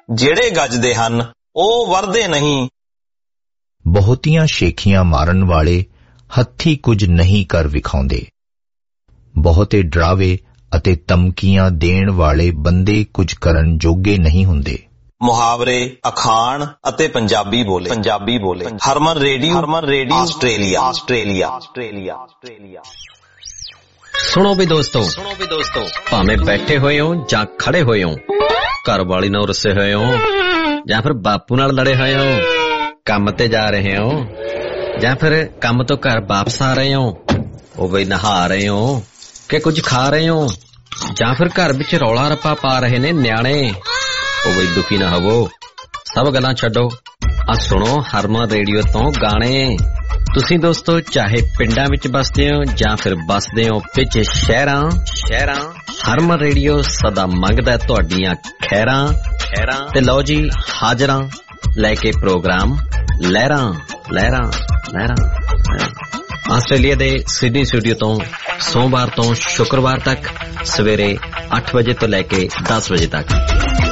ਜਿਹੜੇ ਗੱਜਦੇ ਹਨ ਉਹ ਵਰਦੇ ਨਹੀਂ। ਬਹੁਤੀਆਂ ਸ਼ੇਖੀਆਂ ਮਾਰਨ ਵਾਲੇ ਹੱਥੀਂ ਕੁਝ ਨਹੀਂ ਕਰ ਵਿਖਾਉਂਦੇ। ਬਹੁਤੇ ਡਰਾਵੇ ਅਤੇ ਧਮਕੀਆਂ ਦੇਣ ਵਾਲੇ ਬੰਦੇ ਕੁਝ ਕਰਨ ਜੋਗੇ ਨਹੀਂ ਹੁੰਦੇ। ਮੁਹਾਵਰੇ, ਅਖਾਣ ਅਤੇ ਪੰਜਾਬੀ ਬੋਲੇ। ਹਰਮਨ ਰੇਡੀਓ ਆਸਟ੍ਰੇਲੀਆ। ਸੁਣੋ ਵੀ ਦੋਸਤੋ, ਭਾਵੇਂ ਬੈਠੇ ਹੋਏ ਹੋ ਜਾਂ ਖੜੇ ਹੋਏ ਹੋ, ਘਰ ਵਾਲੀ ਨਾਲ ਰੁੱਸੇ ਹੋਏ ਹੋ ਜਾਂ ਫਿਰ ਬਾਪੂ ਨਾਲ ਲੜੇ ਹੋਏ ਹੋ, ਕੰਮ ਤੇ ਜਾ ਰਹੇ ਹੋ ਜਾਂ ਫਿਰ ਕੰਮ ਤੋਂ ਘਰ ਵਾਪਸ ਆ ਰਹੇ ਹੋ, ਉਹ ਵੀ ਨਹਾ ਰਹੇ ਹੋ ਕਿ ਕੁਝ ਖਾ ਰਹੇ ਹੋ, ਜਾਂ ਫਿਰ ਘਰ ਵਿੱਚ ਰੌਲਾ ਰੱਪਾ ਪਾ ਰਹੇ ਨੇ ਨਿਆਣੇ, ਉਹ ਵੀ ਦੁਖੀ ਨਾ ਹੋਵੋ। ਸਭ ਗੱਲਾਂ ਛੱਡੋ, ਆ ਸੁਣੋ ਹਰਮਨ ਰੇਡੀਓ ਤੋਂ ਗਾਣੇ। ਤੁਸੀਂ ਦੋਸਤੋ ਚਾਹੇ ਪਿੰਡਾਂ ਵਿੱਚ ਬਸਦੇ ਹੋ ਜਾਂ ਫਿਰ ਬਸਦੇ ਹੋ ਵਿੱਚ ਸ਼ਹਿਰਾਂ, ਹਰਮਨ ਰੇਡੀਓ ਸਦਾ ਮੰਗਦਾ ਤੁਹਾਡੀਆਂ ਖੈਰਾਂ। ਤੇ ਲਓ ਜੀ ਹਾਜ਼ਰਾਂ ਲੈ ਕੇ ਪ੍ਰੋਗਰਾਮ ਲਹਿਰਾਂ। ਆਸਟ੍ਰੇਲੀਆ ਦੇ ਸਿਡਨੀ ਸਟੂਡੀਓ ਤੋਂ ਸੋਮਵਾਰ ਤੋਂ ਸ਼ੁੱਕਰਵਾਰ ਤੱਕ ਸਵੇਰੇ 8 ਵਜੇ ਤੋਂ ਲੈ ਕੇ 10 ਵਜੇ ਤੱਕ।